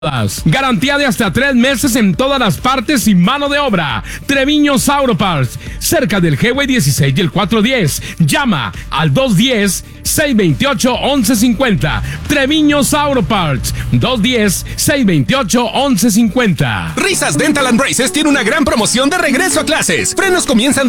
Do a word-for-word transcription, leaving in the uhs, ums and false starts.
Garantía de hasta tres meses en todas las partes y mano de obra. Treviños Auto Parts, cerca del Highway dieciséis y el cuatrocientos diez. Llama al dos uno cero, seis dos ocho, once cincuenta. Treviños Auto Parts, dos uno cero, seis dos ocho, once cincuenta. Risas Dental and Braces tiene una gran promoción de regreso a clases. Frenos comienzan